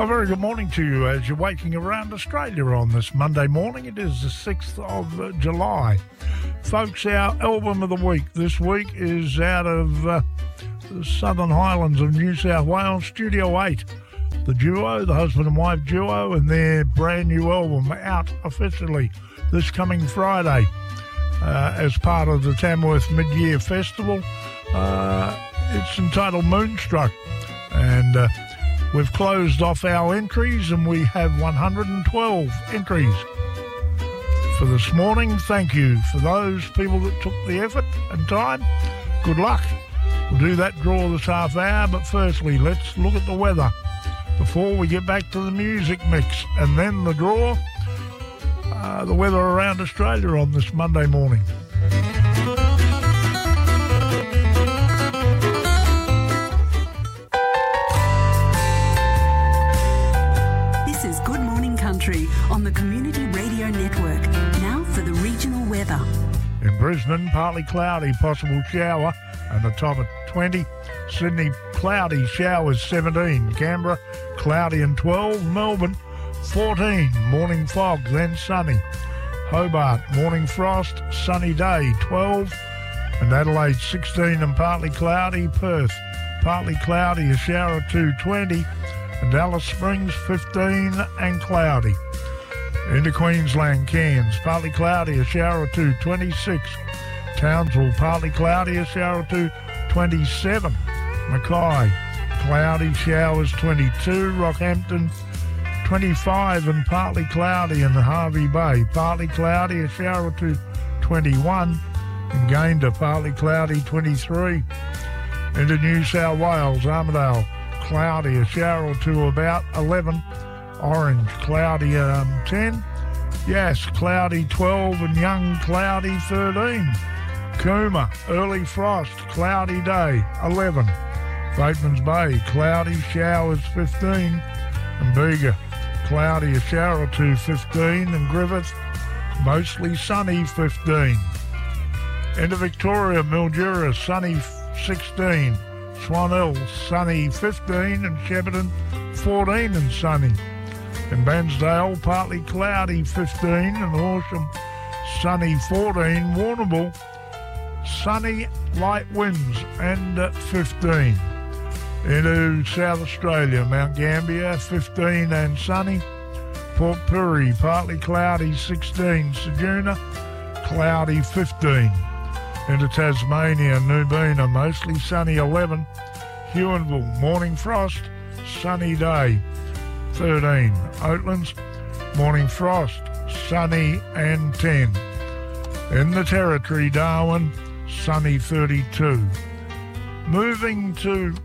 A very good morning to you as you're waking around Australia on this Monday morning. It is the 6th of July. Folks, our album of the week this week is out of the Southern Highlands of New South Wales, Studio 8. The duo, the husband and wife duo, and their brand new album out officially this coming Friday as part of the Tamworth Mid-Year Festival. It's entitled Moonstruck, and we've closed off our entries and we have 112 entries for this morning. Thank you for those people that took the effort and time. Good luck. We'll do that draw this half hour, but firstly, let's look at the weather before we get back to the music mix and then the draw. The weather around Australia on this Monday morning. This is Good Morning Country on the Community Radio Network. Now for the regional weather. In Brisbane, partly cloudy, possible shower, and a top of 20. Sydney, cloudy, showers 17. Canberra, cloudy and 12. Melbourne, 14. Morning fog, then sunny. Hobart, morning frost, sunny day, 12. And Adelaide, 16 and partly cloudy. Perth, partly cloudy, a shower or 2, 20. And Alice Springs, 15 and cloudy. Into Queensland, Cairns, partly cloudy, a shower or 2, 26. Townsville, partly cloudy, a shower or 2, 27. Mackay, cloudy, showers 22. Rockhampton, 25 and partly cloudy. In the Hervey Bay, partly cloudy, a shower or 2, 21. And Gayndah, partly cloudy, 23. Into New South Wales, Armidale, cloudy, a shower or 2, about 11. Orange, cloudy, 10. Yass, cloudy, 12. And Young, cloudy, 13. Cooma, early frost, cloudy day, 11. Bateman's Bay, cloudy, showers 15. And Bega, cloudy, a shower or 2, 15. And Griffith, mostly sunny, 15. Into Victoria, Mildura, sunny, 16. Swan Hill, sunny, 15. And Shepparton, 14 and sunny. In Bairnsdale, partly cloudy, 15. And Horsham, sunny, 14. Warrnambool, sunny, light winds, and 15. Into South Australia, Mount Gambier, 15 and sunny. Port Pirie, partly cloudy, 16. Ceduna, cloudy, 15. Into Tasmania, Nubina, mostly sunny, 11. Huonville, morning frost, sunny day, 13. Oatlands, morning frost, sunny and 10. In the Territory, Darwin, sunny 32. Moving to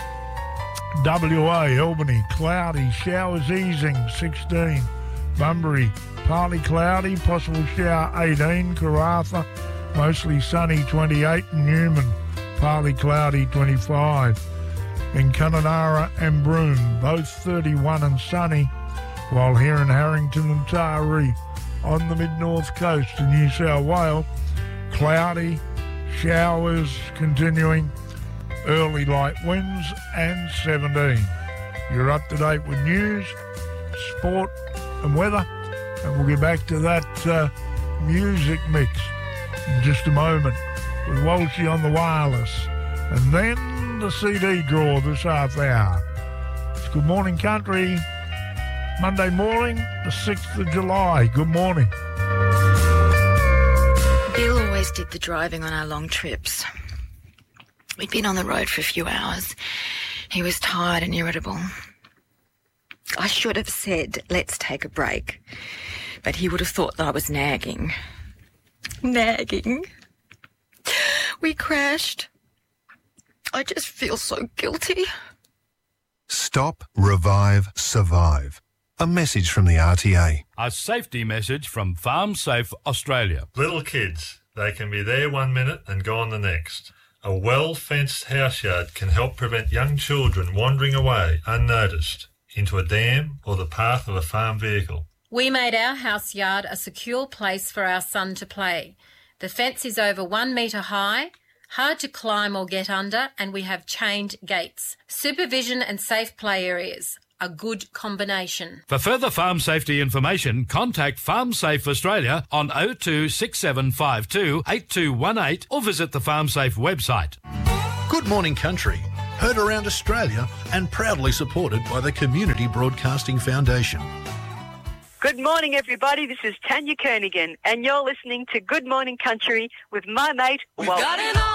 WA, Albany, cloudy, showers easing 16. Bunbury, partly cloudy, possible shower 18. Karratha, mostly sunny 28. And Newman, partly cloudy 25. In Kununurra and Broome, both 31 and sunny, while here in Harrington and Taree on the mid-north coast of New South Wales, cloudy, showers continuing, early light winds, and 17. You're up to date with news, sport and weather, and we'll get back to that music mix in just a moment with Walshy on the wireless. And then the CD draw this half hour. It's Good Morning Country, Monday morning, the 6th of July. Good morning. Bill always did the driving on our long trips. We'd been on the road for a few hours. He was tired and irritable. I should have said, let's take a break. But he would have thought that I was nagging. Nagging. We crashed. I just feel so guilty. Stop, revive, survive. A message from the RTA. A safety message from Farm Safe Australia. Little kids, they can be there 1 minute and gone the next. A well-fenced houseyard can help prevent young children wandering away unnoticed into a dam or the path of a farm vehicle. We made our house yard a secure place for our son to play. The fence is over 1 metre high, hard to climb or get under, and we have chained gates. Supervision and safe play areas. a good combination. For further farm safety information, contact FarmSafe Australia on 02 6752 8218 or visit the FarmSafe website. Good Morning Country, heard around Australia and proudly supported by the Community Broadcasting Foundation. Good morning, everybody. This is Tanya Kernaghan, and you're listening to Good Morning Country with my mate, Walt.